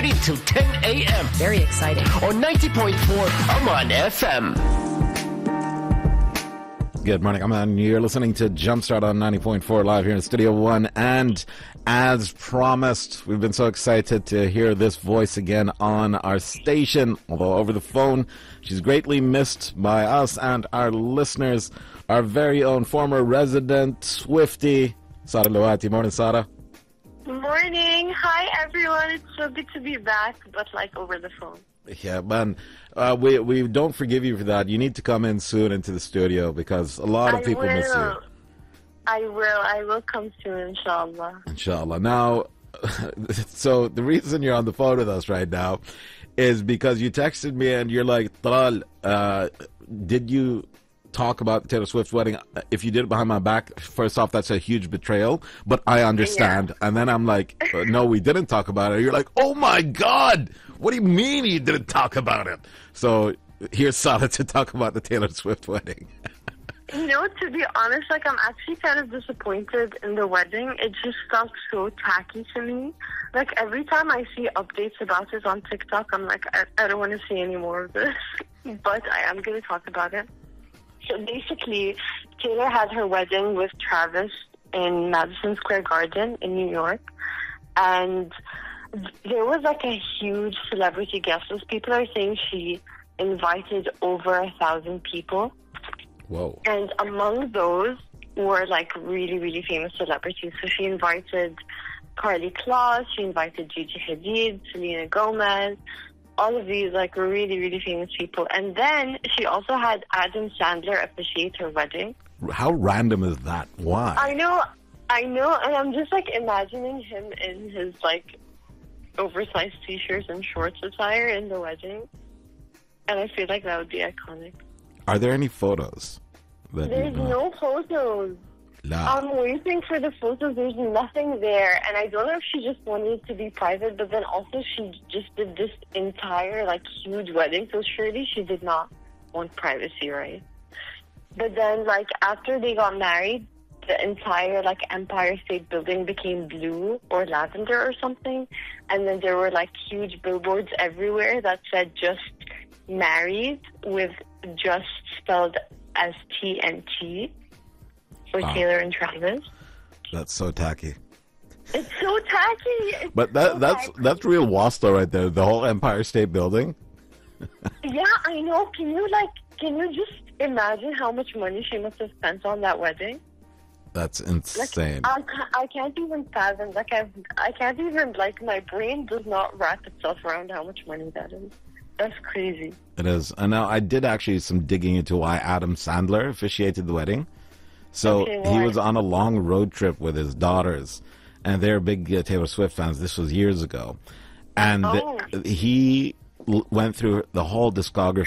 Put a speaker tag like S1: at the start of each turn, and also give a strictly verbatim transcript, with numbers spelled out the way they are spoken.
S1: thirty till ten a.m.
S2: Very exciting.
S1: On ninety point four Aman F M.
S3: Good morning, Aman. You're listening to Jumpstart on ninety point four live here in Studio One. And as promised, we've been so excited to hear this voice again on our station. Although over the phone, she's greatly missed by us and our listeners. Our very own former resident Swiftie, Sara Luati. Morning, Sara.
S4: Morning. Hi, everyone. It's so good to be back, but like over the phone.
S3: Yeah, man. Uh, we we don't forgive you for that. You need to come in soon into the studio because a lot of
S4: I
S3: people
S4: will.
S3: miss you.
S4: I will. I will come soon, inshallah.
S3: Inshallah. Now, so the reason you're on the phone with us right now is because you texted me and you're like, Talal, uh, did you talk about the Taylor Swift wedding? If you did it behind my back, first off, that's a huge betrayal, but I understand. Yeah. And then I'm like, no, we didn't talk about it. You're like, oh my God, what do you mean you didn't talk about it? So here's Sara to talk about the Taylor Swift wedding.
S4: You know, to be honest, like I'm actually kind of disappointed in the wedding. It just felt so tacky to me. Like every time I see updates about it on TikTok, I'm like, I, I don't want to see any more of this. But I am going to talk about it. So basically, Taylor had her wedding with Travis in Madison Square Garden in New York. And there was like a huge celebrity guest list. People are saying she invited over a thousand people.
S3: Whoa.
S4: And among those were like really, really famous celebrities. So she invited Karlie Kloss, she invited Gigi Hadid, Selena Gomez, all of these like really, really famous people. And then she also had Adam Sandler officiate her wedding.
S3: How random is that? Why?
S4: I know, I know, and I'm just like imagining him in his like oversized t-shirts and shorts attire in the wedding. And I feel like that would be iconic.
S3: Are there any photos? That
S4: There's no photos.
S3: La.
S4: I'm waiting for the photos. There's nothing there. And I don't know if she just wanted it to be private, but then also she just did this entire, like, huge wedding. So surely she did not want privacy, right? But then, like, after they got married, the entire, like, Empire State Building became blue or lavender or something. And then there were, like, huge billboards everywhere that said just married with just spelled as T and T for wow. Taylor and Travis.
S3: That's so tacky.
S4: It's so tacky. It's
S3: but that
S4: so
S3: that's
S4: tacky.
S3: That's real wasta right there. The whole Empire State Building.
S4: Yeah, I know. Can you like? Can you just imagine how much money she must have spent on that wedding?
S3: That's insane.
S4: Like, I, I can't even fathom. Like I, I can't even like. My brain does not wrap itself around how much money that is. That's crazy.
S3: It is. And now I did actually some digging into why Adam Sandler officiated the wedding. So
S4: okay,
S3: he was on a long road trip with his daughters, and they're big uh, Taylor Swift fans. This was years ago. And
S4: oh.
S3: th- he l- went through the whole discography